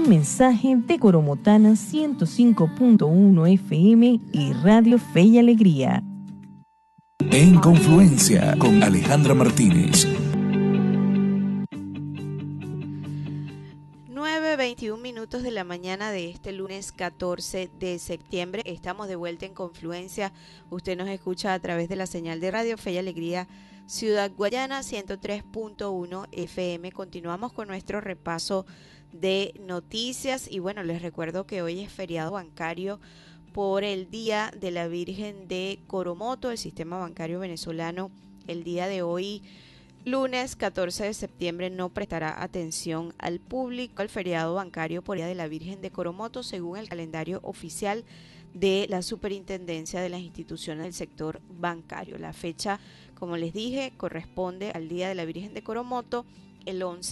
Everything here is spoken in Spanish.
Un mensaje de Coromotana 105.1 FM y Radio Fe y Alegría. En Confluencia con Alejandra Martínez. 9:21 minutos de la mañana de este lunes 14 de septiembre. Estamos de vuelta en Confluencia. Usted nos escucha a través de la señal de Radio Fe y Alegría Ciudad Guayana 103.1 FM. Continuamos con nuestro repaso de noticias y bueno, les recuerdo que hoy es feriado bancario por el Día de la Virgen de Coromoto. El sistema bancario venezolano el día de hoy, lunes 14 de septiembre, no prestará atención al público al feriado bancario por el Día de la Virgen de Coromoto, según el calendario oficial de la Superintendencia de las Instituciones del Sector Bancario. La fecha, como les dije, corresponde al Día de la Virgen de Coromoto, el 11